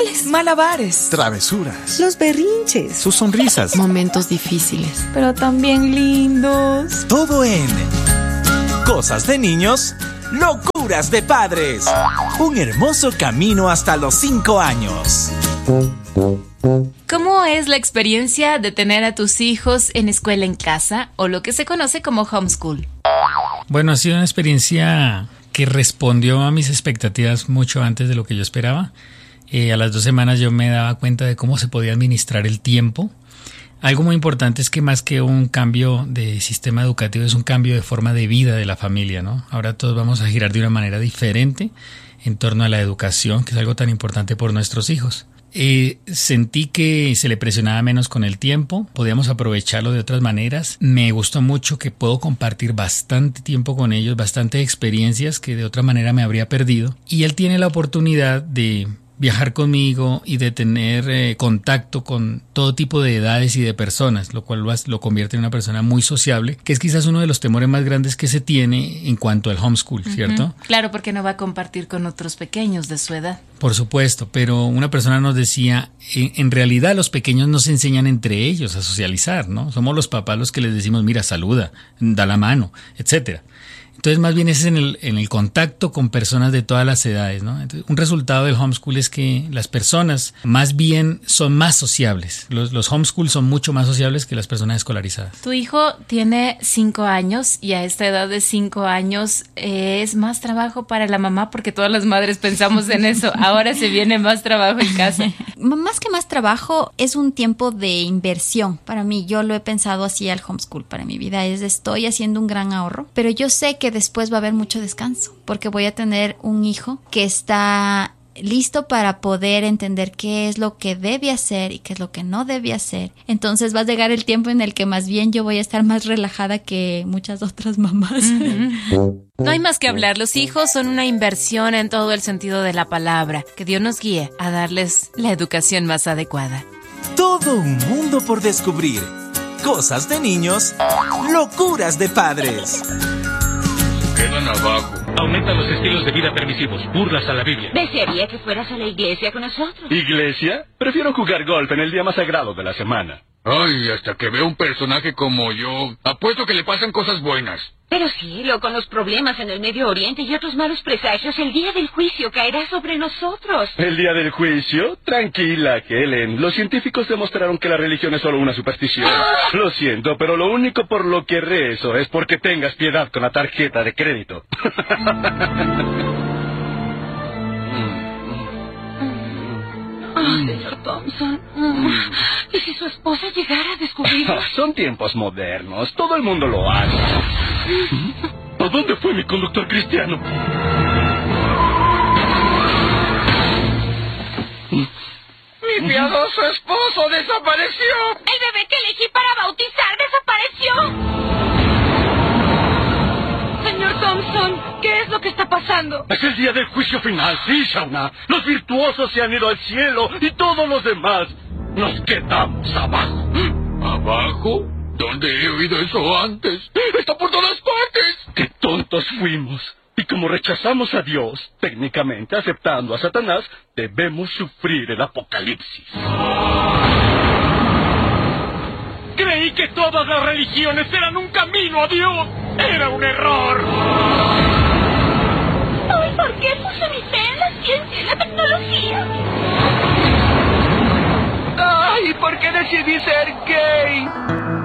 manuales, malabares, travesuras, los berrinches, sus sonrisas, momentos difíciles, pero también lindos. Todo en Cosas de Niños, Locuras de Padres. Un hermoso camino hasta los 5 años. ¿Cómo es la experiencia de tener a tus hijos en escuela en casa o lo que se conoce como homeschool? Bueno, ha sido una experiencia que respondió a mis expectativas mucho antes de lo que yo esperaba. A las 2 semanas yo me daba cuenta de cómo se podía administrar el tiempo. Algo muy importante es que más que un cambio de sistema educativo es un cambio de forma de vida de la familia, ¿no? Ahora todos vamos a girar de una manera diferente en torno a la educación, que es algo tan importante por nuestros hijos. Sentí que se le presionaba menos con el tiempo, podíamos aprovecharlo de otras maneras. Me gustó mucho que puedo compartir bastante tiempo con ellos, bastantes experiencias que de otra manera me habría perdido. Y él tiene la oportunidad de viajar conmigo y de tener contacto con todo tipo de edades y de personas, lo cual lo convierte en una persona muy sociable, que es quizás uno de los temores más grandes que se tiene en cuanto al homeschool, ¿cierto? Claro, porque no va a compartir con otros pequeños de su edad. Por supuesto, pero una persona nos decía, en realidad los pequeños no se enseñan entre ellos a socializar, ¿no? Somos los papás los que les decimos, mira, saluda, da la mano, etcétera. Entonces, más bien es en el contacto con personas de todas las edades, ¿no? Entonces, un resultado del homeschool es que las personas más bien son más sociables. Los homeschool son mucho más sociables que las personas escolarizadas. Tu hijo tiene 5 años y a esta edad de 5 años es más trabajo para la mamá porque todas las madres pensamos en eso. Ahora se viene más trabajo en casa. Más que más trabajo, es un tiempo de inversión. Para mí, yo lo he pensado así al homeschool para mi vida. Estoy haciendo un gran ahorro, pero yo sé que después va a haber mucho descanso, porque voy a tener un hijo que está listo para poder entender qué es lo que debe hacer y qué es lo que no debe hacer. Entonces va a llegar el tiempo en el que más bien yo voy a estar más relajada que muchas otras mamás. No hay más que hablar, los hijos son una inversión en todo el sentido de la palabra. Que Dios nos guíe a darles la educación más adecuada. Todo un mundo por descubrir. Cosas de niños, locuras de padres. Quedan abajo. Aumenta los estilos de vida permisivos. Burlas a la Biblia. Desearía que fueras a la iglesia con nosotros. ¿Iglesia? Prefiero jugar golf en el día más sagrado de la semana. Ay, hasta que veo un personaje como yo, apuesto que le pasan cosas buenas. Pero cielo, con los problemas en el Medio Oriente y otros malos presagios, el día del juicio caerá sobre nosotros. ¿El día del juicio? Tranquila, Helen. Los científicos demostraron que la religión es solo una superstición. Lo siento, pero lo único por lo que rezo es porque tengas piedad con la tarjeta de crédito. Señor Thompson. ¿Y si su esposa llegara a descubrirlo? Son tiempos modernos. Todo el mundo lo hace. ¿A dónde fue mi conductor cristiano? ¡Mi piadoso esposo desapareció! El bebé que elegí para bautizar desapareció. Señor Thompson, ¿qué es lo que está pasando? Es el día del juicio final, sí, Shauna. Los virtuosos se han ido al cielo y todos los demás nos quedamos abajo. ¿Abajo? ¿Dónde he oído eso antes? ¡Está por todas partes! ¡Qué tontos fuimos! Y como rechazamos a Dios, técnicamente aceptando a Satanás, debemos sufrir el apocalipsis. Creí que todas las religiones eran un camino a Dios. ¡Era un error! Ay, ¿por qué puse mi fe en la ciencia y la tecnología? ¡Ay, por qué decidí ser gay!